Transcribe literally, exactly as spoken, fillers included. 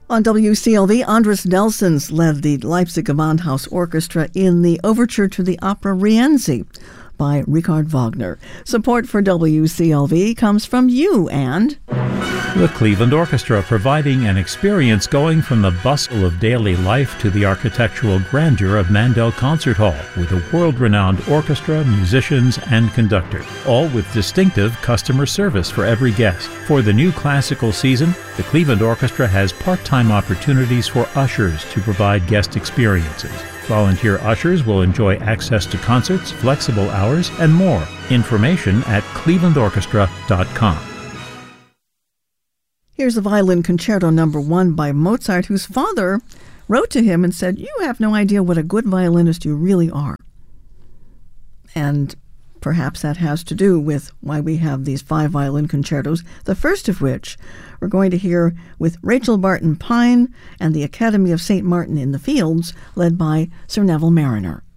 On W C L V, Andres Nelsons led the Leipzig Gewandhaus Orchestra in the overture to the opera Rienzi by Richard Wagner. Support for W C L V comes from you and the Cleveland Orchestra, providing an experience going from the bustle of daily life to the architectural grandeur of Mandel Concert Hall, with a world-renowned orchestra, musicians, and conductor, all with distinctive customer service for every guest. For the new classical season, the Cleveland Orchestra has part-time opportunities for ushers to provide guest experiences. Volunteer ushers will enjoy access to concerts, flexible hours, and more. Information at cleveland orchestra dot com. Here's a violin concerto number one by Mozart, whose father wrote to him and said, "You have no idea what a good violinist you really are." And perhaps that has to do with why we have these five violin concertos, the first of which we're going to hear with Rachel Barton Pine and the Academy of Saint Martin in the Fields, led by Sir Neville Marriner.